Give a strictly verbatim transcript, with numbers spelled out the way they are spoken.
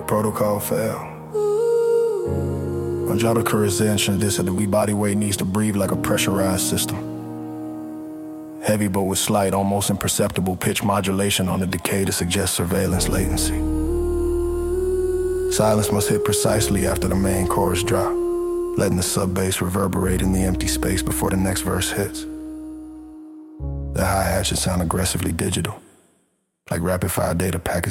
protocol fail. Mangiato Corazon this that the body weight needs to breathe like a pressurized system. Heavy but with slight, almost imperceptible pitch modulation on the decay to suggest surveillance latency. Silence must hit precisely after the main chorus drop, letting the sub-bass reverberate in the empty space before the next verse hits. The hi-hat should sound aggressively digital, like rapid-fire data packets